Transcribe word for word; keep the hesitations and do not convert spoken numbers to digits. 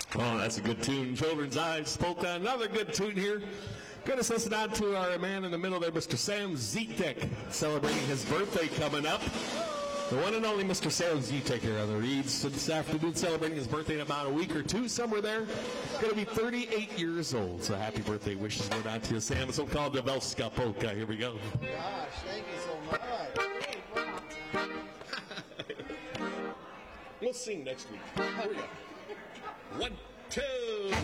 Oh, that's a good tune. Children's Eyes Polka. Another good tune here. Going to listen on to our man in the middle there, Mister Sam Zitek, celebrating his birthday coming up. The one and only Mister Sam Zitek here on the Reeds this afternoon, celebrating his birthday in about a week or two, somewhere there. Going to be thirty-eight years old. So happy birthday wishes going out to you, Sam. It's called the Velska Polka. Here we go. Gosh, thank you so much. We'll sing next week. Here we go. One, two.